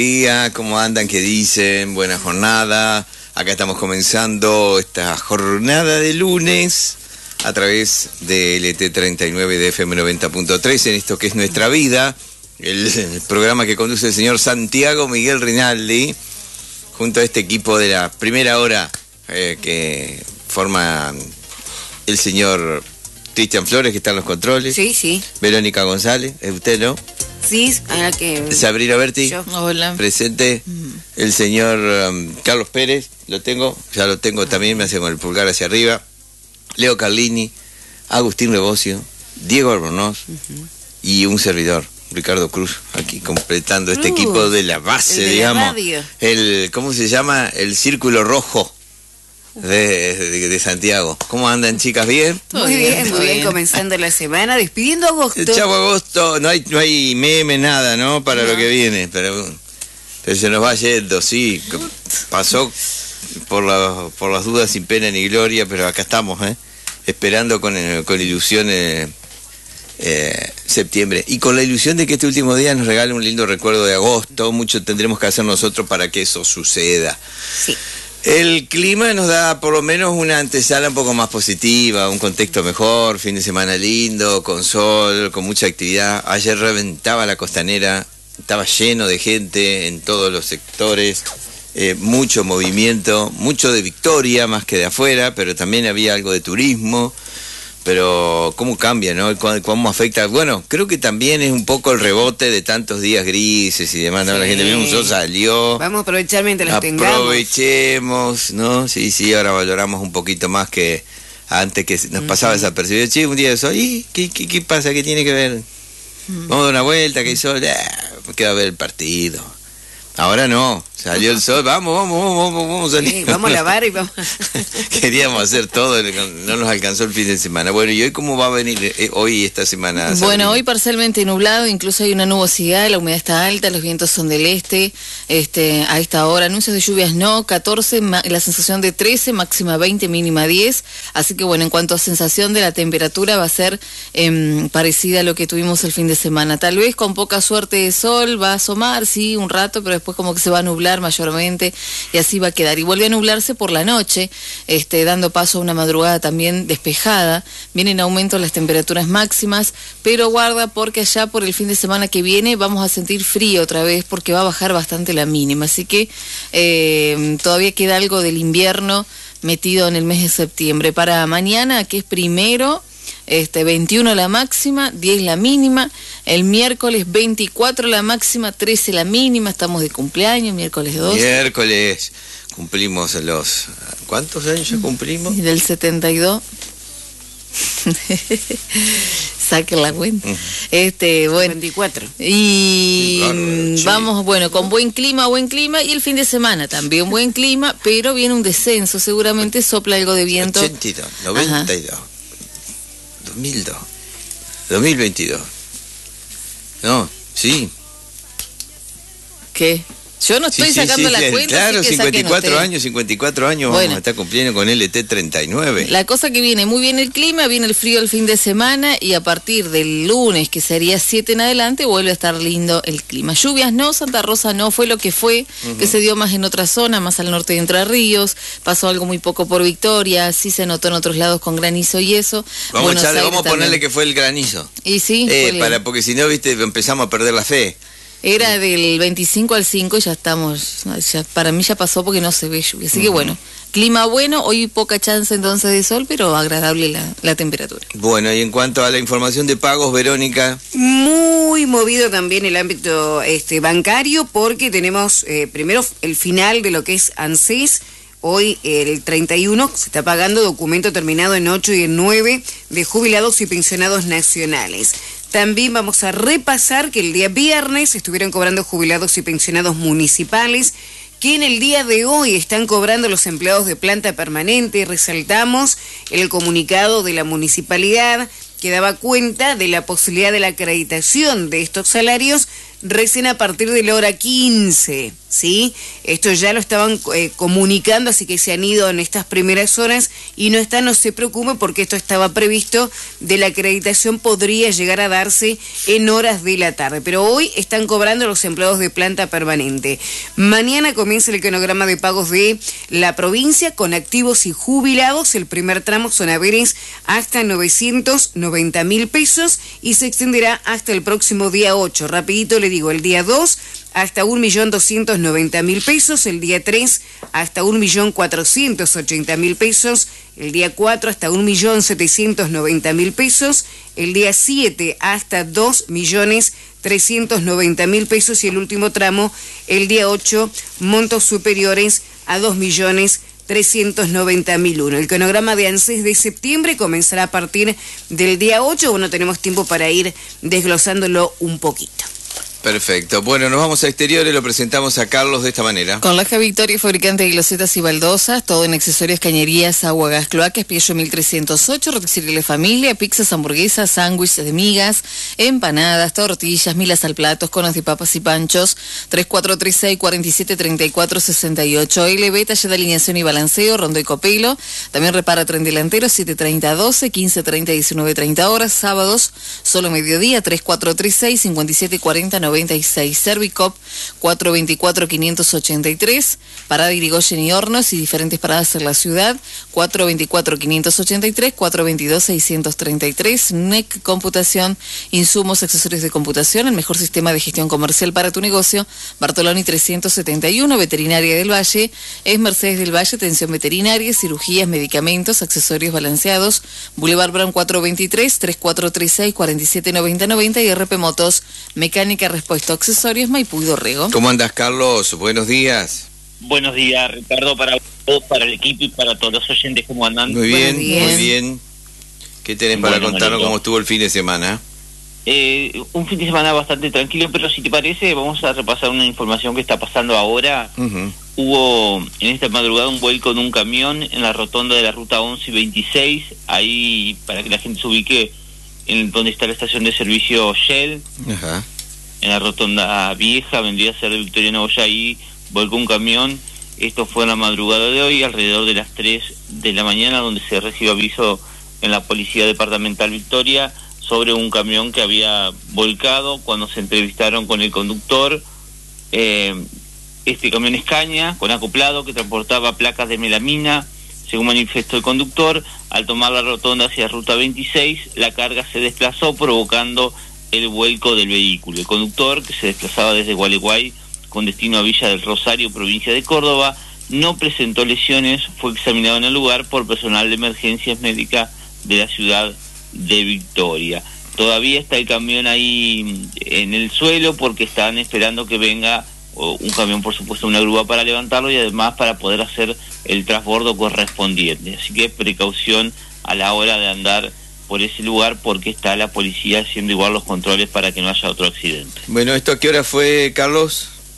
Día, ¿cómo andan? ¿Qué dicen? Buena jornada. Acá estamos comenzando esta jornada de lunes a través de LT39 de FM 90.3 en esto que es Nuestra Vida, el programa que conduce el señor Santiago Miguel Rinaldi, junto a este equipo de la primera hora que forma el señor Cristian Flores, que está en los controles. Sí, sí. Verónica González, ¿es usted, no? Sí, a que... Sabrina Berti. Yo. Hola. Presente. El señor Carlos Pérez, ya lo tengo también, me hace con el pulgar hacia arriba. Leo Carlini, Agustín Rebocio, Diego Albornoz y un servidor, Ricardo Cruz, aquí completando este equipo de la base, digamos. ¿Cómo se llama? El Círculo Rojo de Santiago. ¿Cómo andan, chicas? ¿Bien? Muy bien, comenzando la semana, despidiendo agosto. Chavo agosto, no hay meme, nada, ¿no? Para lo que viene, pero se nos va yendo, sí. Pasó por las dudas sin pena ni gloria, pero acá estamos, esperando con ilusión septiembre. Y con la ilusión de que este último día nos regale un lindo recuerdo de agosto. Mucho tendremos que hacer nosotros para que eso suceda. Sí. El clima nos da por lo menos una antesala un poco más positiva, un contexto mejor, fin de semana lindo, con sol, con mucha actividad. Ayer reventaba la costanera, estaba lleno de gente en todos los sectores, mucho movimiento, mucho de Victoria más que de afuera, pero también había algo de turismo. Pero cómo cambia, ¿no? ¿Cómo afecta? Bueno, creo que también es un poco el rebote de tantos días grises y demás, ¿no? Sí. La gente mismo sol salió. Vamos a aprovechar mientras los tengamos. Aprovechemos, ¿no? Sí, ahora valoramos un poquito más que antes, que nos pasaba desapercibido. Che, un día de sol, ¿y qué pasa? ¿Qué tiene que ver? Vamos a dar una vuelta, que hay sol, queda a ver el partido. Ahora no, salió el sol, vamos a salir. Sí, vamos a lavar y vamos. Queríamos hacer todo, no nos alcanzó el fin de semana. Bueno, ¿y hoy cómo va a venir hoy esta semana? Sabrina? Bueno, hoy parcialmente nublado, incluso hay una nubosidad, la humedad está alta, los vientos son del este, a esta hora, anuncios de lluvias no, 14, la sensación de 13, máxima 20, mínima 10, así que bueno, en cuanto a sensación de la temperatura va a ser parecida a lo que tuvimos el fin de semana, tal vez con poca suerte de sol, va a asomar, sí, un rato, pero después como que se va a nublar mayormente y así va a quedar. Y vuelve a nublarse por la noche, dando paso a una madrugada también despejada. Vienen en aumento las temperaturas máximas, pero guarda porque allá por el fin de semana que viene vamos a sentir frío otra vez porque va a bajar bastante la mínima. Así que todavía queda algo del invierno metido en el mes de septiembre. Para mañana, que es primero, 21 la máxima, 10 la mínima. El miércoles 24 la máxima, 13 la mínima. Estamos de cumpleaños, miércoles 2. Miércoles cumplimos los... ¿Cuántos años ya cumplimos? Del 72. Saquen la cuenta. Bueno, 24. Y sí. Vamos, bueno, con buen clima, y el fin de semana también buen clima, pero viene un descenso, seguramente sopla algo de viento. 82, 92. Ajá. 2002, 2022. No, sí. ¿Qué? Yo no estoy sacando la cuenta. Claro, así que 54 años bueno, vamos a estar cumpliendo con LT39. La cosa que viene, muy bien el clima, viene el frío el fin de semana y a partir del lunes, que sería 7 en adelante, vuelve a estar lindo el clima. Lluvias no, Santa Rosa no, fue lo que fue, que se dio más en otra zona, más al norte de Entre Ríos, pasó algo muy poco por Victoria, sí se notó en otros lados con granizo y eso. Vamos a ponerle que fue el granizo. Y sí. Porque si no, viste, empezamos a perder la fe. Era del 25 al 5 y ya estamos, para mí ya pasó porque no se ve lluvia. Así que bueno, clima bueno, hoy poca chance entonces de sol, pero agradable la temperatura. Bueno, y en cuanto a la información de pagos, Verónica. Muy movido también el ámbito bancario porque tenemos primero el final de lo que es ANSES. Hoy el 31 se está pagando documento terminado en 8 y en 9 de jubilados y pensionados nacionales. También vamos a repasar que el día viernes estuvieron cobrando jubilados y pensionados municipales, que en el día de hoy están cobrando los empleados de planta permanente. Resaltamos el comunicado de la municipalidad que daba cuenta de la posibilidad de la acreditación de estos salarios recién a partir de la hora 15, ¿sí? Esto ya lo estaban comunicando, así que se han ido en estas primeras horas y no se preocupe porque esto estaba previsto de la acreditación, podría llegar a darse en horas de la tarde, pero hoy están cobrando los empleados de planta permanente. Mañana comienza el cronograma de pagos de la provincia con activos y jubilados. El primer tramo son haberes hasta 990.000 pesos y se extenderá hasta el próximo día 8. Rapidito le digo, el día 2 hasta 1.290.000 pesos, el día 3 hasta 1.480.000 pesos, el día 4 hasta 1.790.000 pesos, el día 7 hasta 2.390.000 pesos y el último tramo, el día 8, montos superiores a 2.390.001. El cronograma de ANSES de septiembre comenzará a partir del día 8. Bueno, tenemos tiempo para ir desglosándolo un poquito. Perfecto. Bueno, nos vamos a exteriores, lo presentamos a Carlos de esta manera. Con Laja Victoria, fabricante de glosetas y baldosas, todo en accesorios, cañerías, agua, gas, cloacas, Piello 1308, Rotisserie Familia, pizzas, hamburguesas, sándwiches de migas, empanadas, tortillas, milas al plato, conos de papas y panchos, 3436-473468, LB, taller de alineación y balanceo, Rondo y Copelo, también repara tren delantero, 7:30-12, 15:30-19:30 horas, sábados, solo mediodía, 3436-5740-96, Servicop 424-583, Parada Irigoyen y Hornos y diferentes paradas en la ciudad, 424-583, 422-633, NEC Computación, insumos, accesorios de computación, el mejor sistema de gestión comercial para tu negocio, Bartoloni 371, Veterinaria del Valle, es Mercedes del Valle, atención veterinaria, cirugías, medicamentos, accesorios balanceados, Boulevard Brown 423, 3436-479090 y RP Motos, mecánica, respuesta, accesorios, Maipú y Dorrego. ¿Cómo andas, Carlos? Buenos días. Buenos días, Ricardo, para vos, para el equipo y para todos los oyentes. ¿Cómo andan? Muy bien, muy bien. ¿Qué tenés para contarnos cómo estuvo el fin de semana? Un fin de semana bastante tranquilo, pero si te parece, vamos a repasar una información que está pasando ahora. Hubo en esta madrugada un vuelco de un camión en la rotonda de la ruta 11 y 26, ahí para que la gente se ubique en donde está la estación de servicio Shell. Ajá. En la rotonda vieja, vendría a ser de Victoriano Boya, ahí volcó un camión. Esto fue en la madrugada de hoy, alrededor de las 3 de la mañana, donde se recibió aviso en la Policía Departamental Victoria sobre un camión que había volcado. Cuando se entrevistaron con el conductor, este camión Escaña, con acoplado, que transportaba placas de melamina. Según manifestó el conductor, al tomar la rotonda hacia ruta 26, la carga se desplazó, provocando el vuelco del vehículo. El conductor, que se desplazaba desde Gualeguay con destino a Villa del Rosario, provincia de Córdoba, no presentó lesiones, fue examinado en el lugar por personal de emergencias médicas de la ciudad de Victoria. Todavía está el camión ahí en el suelo porque están esperando que venga un camión, por supuesto, una grúa para levantarlo y además para poder hacer el transbordo correspondiente. Así que precaución a la hora de andar por ese lugar porque está la policía haciendo igual los controles para que no haya otro accidente. Bueno, ¿esto a qué hora fue, Carlos?